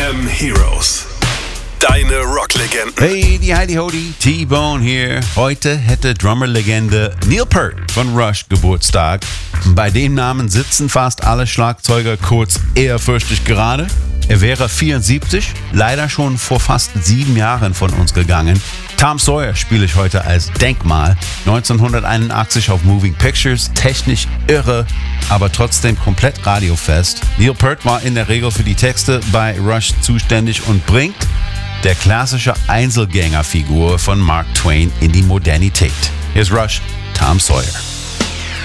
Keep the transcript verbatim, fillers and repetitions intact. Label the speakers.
Speaker 1: M Heroes. Deine Rocklegenden.
Speaker 2: Hey, die Heidi Hodi, T-Bone hier. Heute hätte Drummerlegende Neil Peart von Rush Geburtstag. Bei dem Namen sitzen fast alle Schlagzeuger kurz ehrfürchtig gerade. Er wäre vierundsiebzig, leider schon vor fast sieben Jahren von uns gegangen. Tom Sawyer spiele ich heute als Denkmal. neunzehnhunderteinundachtzig auf Moving Pictures, technisch irre, aber trotzdem komplett radiofest. Neil Peart war in der Regel für die Texte bei Rush zuständig und bringt der klassische Einzelgängerfigur von Mark Twain in die Modernität. Hier ist Rush, Tom Sawyer.